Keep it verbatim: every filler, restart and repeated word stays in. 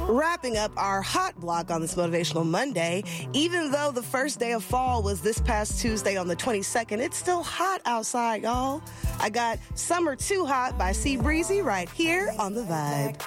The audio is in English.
Wrapping up our hot block on this Motivational Monday, even though the first day of fall was this past Tuesday on the twenty-second, it's still hot outside, y'all. I got Summer Too Hot by C Breezy right here on The Vibe.